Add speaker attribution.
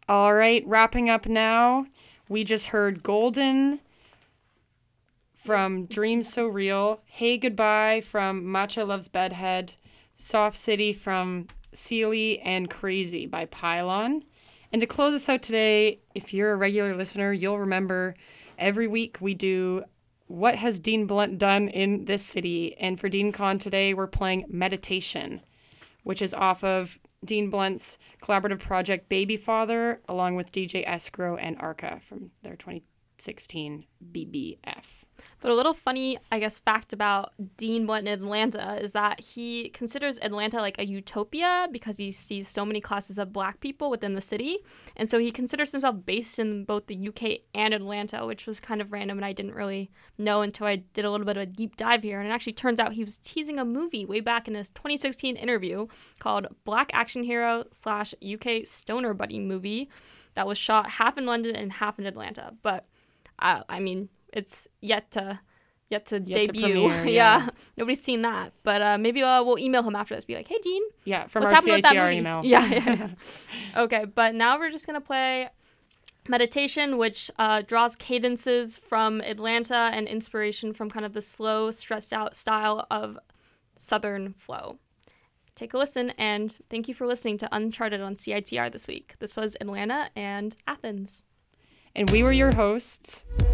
Speaker 1: All right, wrapping up now. We just heard Golden from Dreams So Real, Hey Goodbye from Matcha Loves Bedhead, Soft City from Sealy, and Crazy by Pylon. And to close us out today, if you're a regular listener, you'll remember every week we do What Has Dean Blunt Done in This City? And for Dean Con today, we're playing Meditation, which is off of Dean Blunt's collaborative project Baby Father, along with DJ Escrow and Arca from their 2016 BBF.
Speaker 2: But a little funny, I guess, fact about Dean Blunt in Atlanta is that he considers Atlanta like a utopia because he sees so many classes of Black people within the city. And so he considers himself based in both the UK and Atlanta, which was kind of random and I didn't really know until I did a little bit of a deep dive here. And it actually turns out he was teasing a movie way back in his 2016 interview called Black Action Hero / UK Stoner Buddy movie that was shot half in London and half in Atlanta. But, it's yet to debut.
Speaker 1: Premiere,
Speaker 2: yeah. Nobody's seen that. But maybe we'll email him after this. Be like, hey, Dean.
Speaker 1: Yeah, from
Speaker 2: what's
Speaker 1: our
Speaker 2: happening with that
Speaker 1: CITR
Speaker 2: movie?
Speaker 1: email.
Speaker 2: Yeah. Okay, but now we're just going to play Meditation, which draws cadences from Atlanta and inspiration from kind of the slow, stressed out style of Southern flow. Take a listen, and thank you for listening to Uncharted on CITR this week. This was Atlanta and Athens.
Speaker 1: And we were your hosts,